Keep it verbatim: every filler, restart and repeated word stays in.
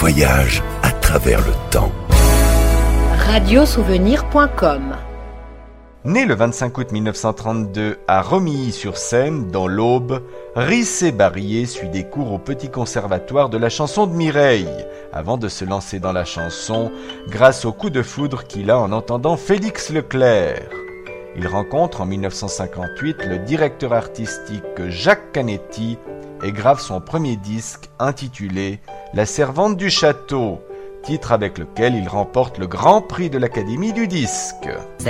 voyage à travers le temps. radiosouvenir point com. Né le vingt-cinq août mille neuf cent trente-deux à Romilly-sur-Seine, dans l'Aube, Rissé Barrier suit des cours au Petit Conservatoire de la chanson de Mireille, avant de se lancer dans la chanson grâce au coup de foudre qu'il a en entendant Félix Leclerc. Il rencontre en mille neuf cent cinquante-huit le directeur artistique Jacques Canetti et grave son premier disque intitulé « La servante du château », titre avec lequel il remporte le Grand Prix de l'Académie du disque.